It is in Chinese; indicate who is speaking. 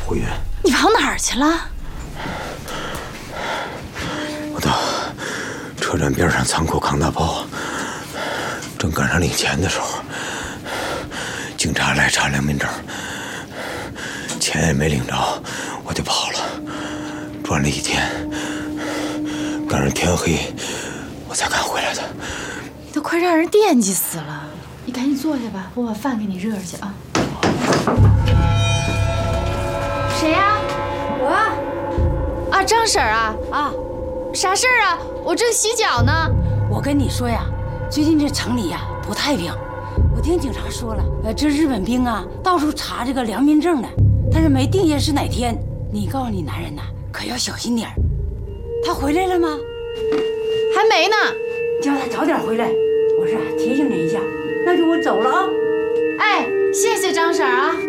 Speaker 1: 慧云，
Speaker 2: 你跑哪儿去了？
Speaker 1: 我到车站边上仓库扛大包，正赶上领钱的时候，警察来查良民证，钱也没领着，我就跑了，转了一天，赶上天黑，我才赶回来的。
Speaker 2: 你都快让人惦记死了，你赶紧坐下吧，我把饭给你热热去啊。谁呀？
Speaker 3: 我
Speaker 2: 啊，张婶儿啊。
Speaker 3: 啊，
Speaker 2: 啥事儿啊？我正洗脚呢。
Speaker 3: 我跟你说呀，最近这城里呀不太平。我听警察说了，这日本兵啊到处查这个良民证呢，但是没定下是哪天。你告诉你男人呐，可要小心点儿。他回来了吗？
Speaker 2: 还没呢。
Speaker 3: 叫他早点回来。我是提醒你一下，那就我走了啊。
Speaker 2: 哎，谢谢张婶儿啊。